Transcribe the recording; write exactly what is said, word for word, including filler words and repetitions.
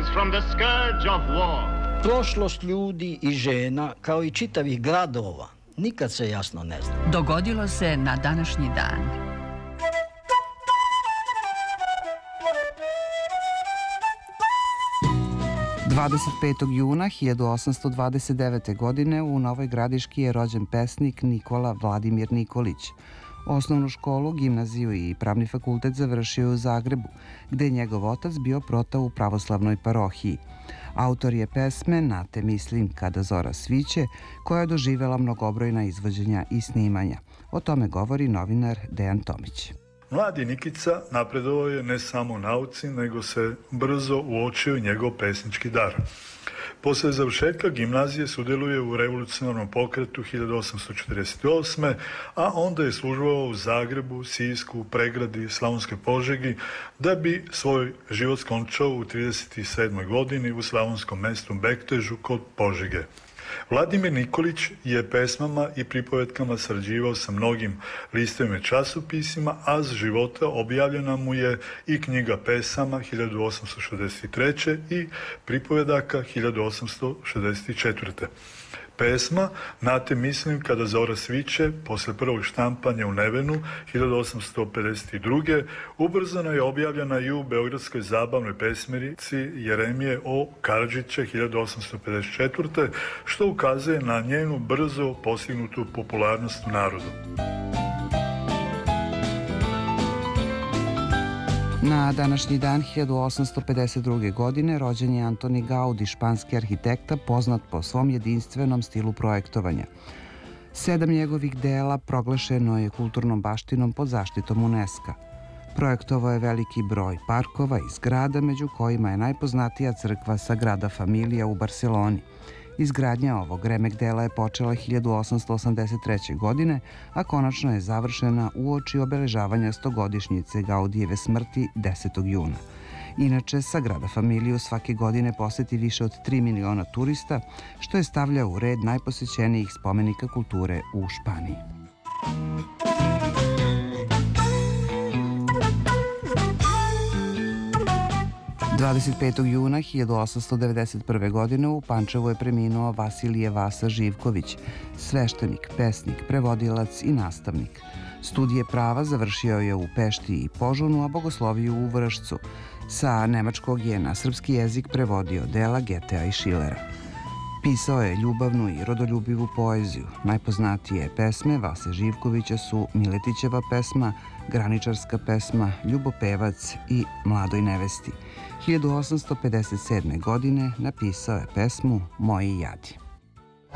from the scourge of war. Prošlost ljudi i žena, kao i čitavih gradova, nikad se jasno ne zna. Dogodilo se na današnji dan. dvadeset petog juna hiljadu osamsto dvadeset devete. godine u Novoj Gradiški je rođen pesnik Nikola Vladimir Nikolić. Osnovnu školu, gimnaziju i pravni fakultet završio u Zagrebu, gde je njegov otac bio prota u pravoslavnoj parohiji. Autor je pesme Na te mislim kada zora sviće, koja je doživela mnogobrojna izvođenja i snimanja. O tome govori novinar Dejan Tomić. Mladi Nikica napredovao je ne samo u nauci, nego se brzo uočio njegov pesnički dar. Posle završetka gimnazije sudjeluje u revolucionarnom pokretu hiljadu osamsto četrdeset osme. a onda je službovao u Zagrebu, Sisku, Pregradi, Slavonskoj Požegi, da bi svoj život skončao u trideset sedmoj. godini u slavonskom mestu Bektežu kod Požege. Vladimir Nikolić je pesmama i pripovetkama sarađivao sa mnogim listovima i časopisima, a z života objavljena mu je i knjiga pesama hiljadu osamsto šezdeset treće. i pripovedaka hiljadu osamsto šezdeset četvrte. Pesma Na te mislim kada zora sviće, posle prvog štampanja u Nevenu hiljadu osamsto pedeset druge. ubrzano je objavljena i u beogradskoj zabavnoj pesmerici Jeremije O. Karadžića hiljadu osamsto pedeset četvrte. što ukazuje na njenu brzo postignutu popularnost u narodu. Na današnji dan hiljadu osamsto pedeset druge. godine rođen je Antoni Gaudi, španski arhitekta poznat po svom jedinstvenom stilu projektovanja. Sedam njegovih dela proglašeno je kulturnom baštinom pod zaštitom UNESCO. Projektovao je veliki broj parkova i zgrada, među kojima je najpoznatija crkva Sagrada Familia u Barseloni. Izgradnja ovog remek dela je počela hiljadu osamsto osamdeset treće. godine, a konačno je završena uoči obeležavanja stogodišnjice Gaudijeve smrti desetog juna. Inače, Sagrada Familiju svake godine poseti više od tri miliona turista, što je stavlja u red najposećenijih spomenika kulture u Španiji. dvadeset petog juna hiljadu osamsto devedeset prve. godine u Pančevu je preminuo Vasilije Vasa Živković, sveštenik, pesnik, prevodilac i nastavnik. Studije prava završio je u Pešti i Požunu, a bogosloviju u Vršcu. Sa nemačkog je na srpski jezik prevodio dela Getea i Šilera. Pisao je ljubavnu i rodoljubivu poeziju. Najpoznatije pesme Vase Živkovića su Miletićeva pesma, Graničarska pesma, Ljubopevac i Mladoj nevesti. hiljadu osamsto pedeset sedme. godine napisao je pesmu Moji jadi.